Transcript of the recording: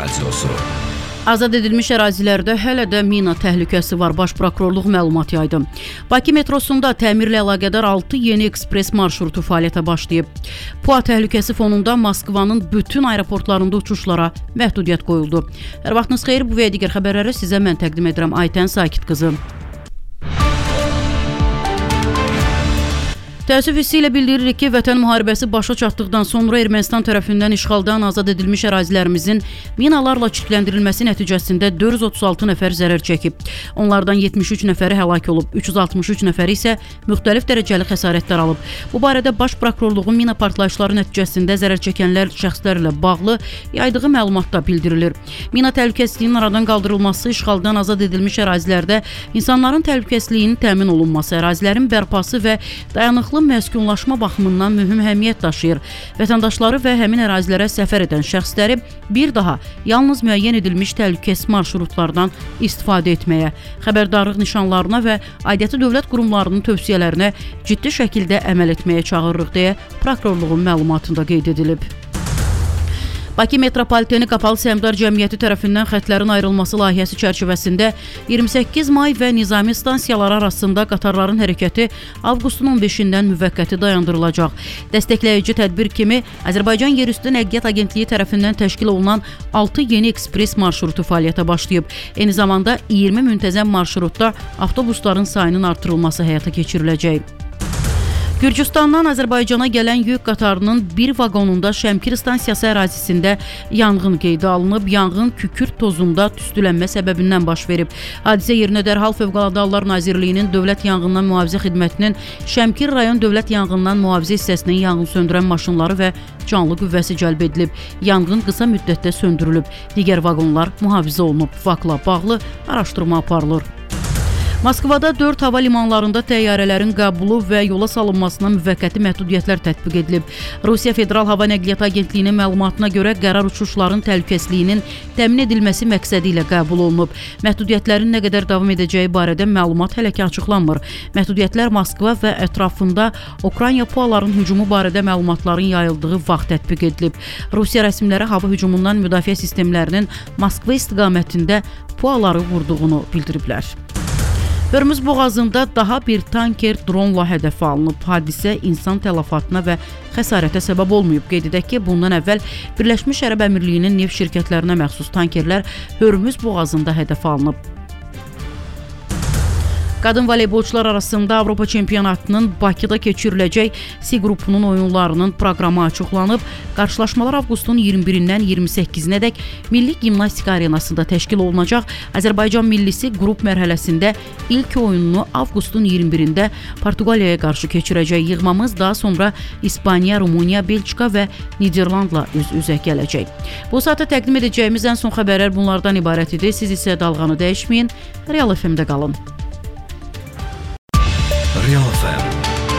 Radiosu. Azad edilmiş ərazilərdə hələ də mina təhlükəsi var. Baş prokurorluq məlumat yaydı. Bakı metrosunda təmirlə əlaqədar 6 yeni ekspres marşrutu fəaliyyətə başlayıb. PUA təhlükəsi fonunda Moskvanın bütün aeroportlarında uçuşlara məhdudiyyət qoyuldu. Hər vaxtınız xeyir, bu və digər xəbərləri sizə mən təqdim edirəm. Aytən Sakit qızı. Təəssüf hissi ilə bildiririk ki, Vətən müharibəsi başa çatdıqdan sonra Ermənistan tərəfindən işğaldan azad edilmiş ərazilərimizin minalarla çirkləndirilməsi nəticəsində 436 nəfər zərər çəkib. Onlardan 73 nəfəri həlak olub, 363 nəfəri isə müxtəlif dərəcəli xəsarətlər alıb. Bu barədə Baş prokurorluğun mina partlayışları nəticəsində zərər çəkənlər şəxslərlə bağlı yaydığı məlumatda bildirilir. Mina təhlükəsizliyinin aradan qaldırılması, işğaldan azad edilmiş ərazilərdə insanların təhlükəsizliyinin təmin olunması, ərazilərin bərpası və dayanıqlı məskunlaşma baxımından mühüm əhəmiyyət daşıyır. Vətəndaşları və həmin ərazilərə səfər edən şəxsləri bir daha yalnız müəyyən edilmiş təhlükəsiz marşrutlardan istifadə etməyə, xəbərdarlıq nişanlarına və aidiyyatı dövlət qurumlarının tövsiyələrinə ciddi şəkildə əməl etməyə çağırırıq deyə prokurorluğun məlumatında qeyd edilib. Bakı Metropoliteni Qapalı Səhmdar Cəmiyyəti tərəfindən xətlərin ayrılması layihəsi çərçivəsində 28 may və Nizami stansiyaları arasında qatarların hərəkəti avqustun 15-dən müvəqqəti dayandırılacaq. Dəstəkləyici tədbir kimi Azərbaycan Yerüstü Nəqliyyat Agentliyi tərəfindən təşkil olunan 6 yeni ekspres marşrutu fəaliyyətə başlayıb. Eyni zamanda 20 müntəzəm marşrutda avtobusların sayının artırılması həyata keçiriləcək. Gürcüstandan Azərbaycana gələn yük qatarının bir vaqonunda Şəmkir stansiyası ərazisində yanğın qeydə alınıb. Yanğın kükürt tozunda tüstülənmə səbəbindən baş verib. Hadisə yerinə dərhal Fövqəladə Hallar Nazirliyinin Dövlət Yanğından Mühafizə Xidmətinin Şəmkir rayon Dövlət Yanğından Mühafizə hissəsinin yanğın söndürən maşınları və canlı qüvvəsi cəlb edilib. Yanğın qısa müddətdə söndürülüb. Digər vaqonlar mühafizə olunub. Fakla bağlı araşdırma aparılır. Moskvada 4 hava limanlarında təyyarələrin qəbulu və yola salınmasına müvəqqəti məhdudiyyətlər tətbiq edilib. Rusiya Federal Hava Nəqliyyat Agentliyinin məlumatına görə qərar uçuşların təhlükəsizliyinin təmin edilməsi məqsədi ilə qəbul olunub. Məhdudiyyətlərin nə qədər davam edəcəyi barədə məlumat hələ ki açıqlanmır. Məhdudiyyətlər Moskva və ətrafında Ukrayna PUA-ların hücumu barədə məlumatların yayıldığı vaxt tətbiq edilib. Rusiya rəsmiləri hava hücumundan müdafiə sistemlərinin Moskva istiqamətində PUA-ları vurduğunu bildiriblər. Hörmüz boğazında daha bir tanker dronla hədəfə alınıb. Hadisə insan tələfatına və xəsarətə səbəb olmayıb. Qeyd edək ki, bundan əvvəl Birləşmiş Ərəb Əmirliyinin neft şirkətlərinə məxsus tankerlər Hörmüz boğazında hədəfə alınıb. Qadın voleybolçular arasında Avropa çempionatının Bakıda keçiriləcək C qrupunun oyunlarının proqramı açıqlanıb. Qarşılaşmalar avqustun 21-dən 28-nədək Milli Gimnastika Arenasında təşkil olunacaq. Azərbaycan millisi qrup mərhələsində ilk oyununu avqustun 21-də Portuqaliyaya qarşı keçirəcək. Yığmamız daha sonra İspaniya, Rumıniya, Belçika və Niderlandla üz-üzə gələcək. Bu saata təqdim edəcəyimiz ən son xəbərlər bunlardan ibarət idi. Siz isə dalğanı dəyişməyin, Real FM-də qalın. Real FM